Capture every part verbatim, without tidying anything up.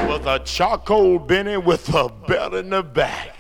was a charcoal Benny with a belt in the back.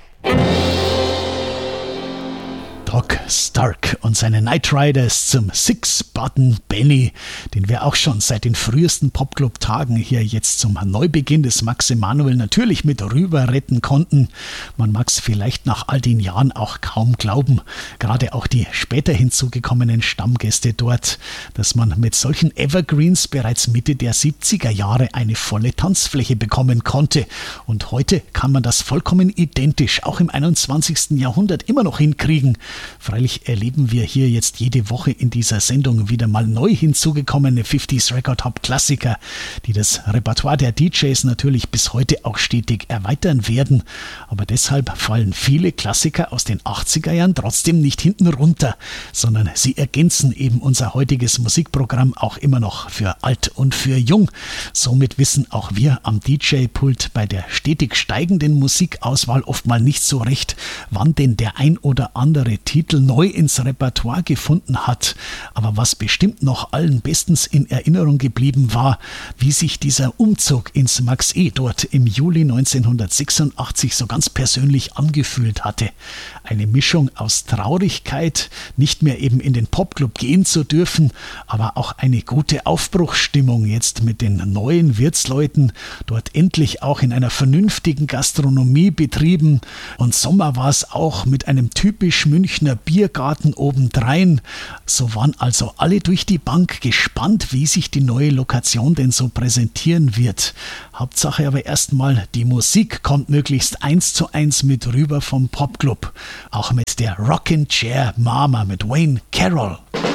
Doc Stark und seine Night Riders zum Six-Button Benny, den wir auch schon seit den frühesten Popclub-Tagen hier jetzt zum Neubeginn des Max Emanuel natürlich mit rüber retten konnten. Man mag es vielleicht nach all den Jahren auch kaum glauben, gerade auch die später hinzugekommenen Stammgäste dort, dass man mit solchen Evergreens bereits Mitte der siebziger Jahre eine volle Tanzfläche bekommen konnte. Und heute kann man das vollkommen identisch, auch im einundzwanzigsten Jahrhundert immer noch hinkriegen. Freilich erleben wir hier jetzt jede Woche in dieser Sendung wieder mal neu hinzugekommene fünfziger Record Hop Klassiker, die das Repertoire der D Js natürlich bis heute auch stetig erweitern werden. Aber deshalb fallen viele Klassiker aus den achtziger Jahren trotzdem nicht hinten runter, sondern sie ergänzen eben unser heutiges Musikprogramm auch immer noch für alt und für jung. Somit wissen auch wir am D J-Pult bei der stetig steigenden Musikauswahl oft mal nicht so recht, wann denn der ein oder andere Titel neu ins Repertoire gefunden hat. Aber was bestimmt noch allen bestens in Erinnerung geblieben war, wie sich dieser Umzug ins Max E dort im Juli neunzehnhundertsechsundachtzig so ganz persönlich angefühlt hatte. Eine Mischung aus Traurigkeit, nicht mehr eben in den Popclub gehen zu dürfen, aber auch eine gute Aufbruchsstimmung jetzt mit den neuen Wirtsleuten, dort endlich auch in einer vernünftigen Gastronomie betrieben. Und Sommer war es auch mit einem typisch Münchner Biergarten obendrein. So waren also alle durch die Bank gespannt, wie sich die neue Lokation denn so präsentieren wird. Hauptsache aber erstmal, die Musik kommt möglichst eins zu eins mit rüber vom Popclub. Auch mit der Rockin' Chair Mama mit Wayne Carroll.